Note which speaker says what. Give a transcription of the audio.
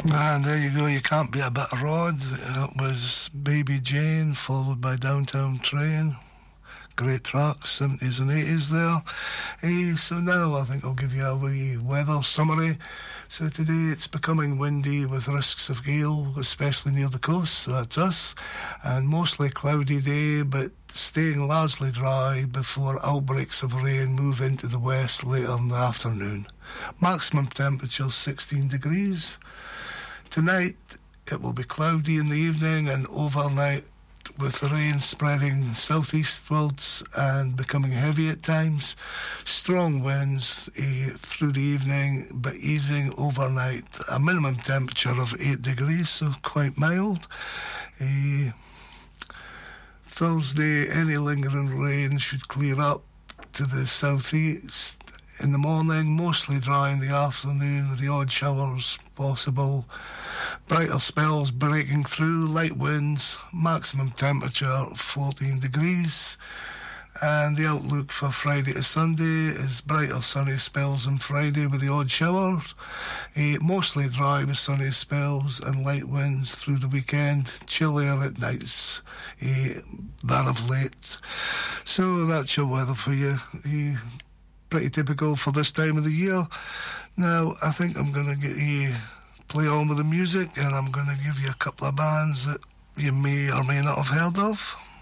Speaker 1: And there you go, You Can't Be a Bit Rod. It was Baby Jane, followed by Downtown Train. Great tracks, 70s and 80s there. So now I think I'll give you a wee weather summary. So today it's becoming windy with risks of gale, especially near the coast, so that's us. And mostly cloudy day, but staying largely dry before outbreaks of rain move into the west later in the afternoon. Maximum temperature 16 degrees. Tonight it will be cloudy in the evening and overnight, with the rain spreading southeastwards and becoming heavy at times. Strong winds through the evening, but easing overnight. A minimum temperature of 8 degrees, so quite mild. Thursday, any lingering rain should clear up to the southeast. In the morning, mostly dry in the afternoon with the odd showers possible. Brighter spells breaking through, light winds, maximum temperature 14 degrees. And the outlook for Friday to Sunday is brighter sunny spells on Friday with the odd showers. Mostly dry with sunny spells and light winds through the weekend. Chillier at nights than of late. So that's your weather for you. Pretty typical for this time of the year. Now, I think I'm going to play on with the music, and I'm going to give you a couple of bands that you may or may not have heard of.